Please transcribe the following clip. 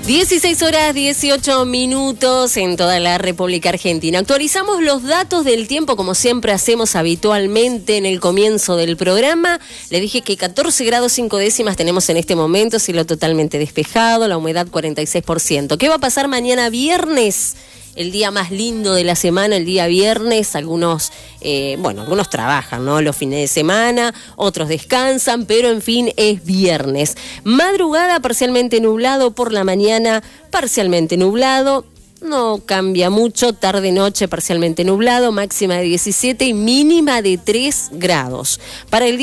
16 horas 18 minutos en toda la República Argentina. Actualizamos los datos del tiempo como siempre hacemos habitualmente en el comienzo del programa. Le dije que 14 grados 5 décimas tenemos en este momento, cielo totalmente despejado, la humedad 46%. ¿Qué va a pasar mañana viernes? El día más lindo de la semana, el día viernes, algunos trabajan, ¿no? Los fines de semana, otros descansan, pero en fin, es viernes. Madrugada parcialmente nublado, por la mañana parcialmente nublado, no cambia mucho, tarde-noche parcialmente nublado, máxima de 17 y mínima de 3 grados. Para el día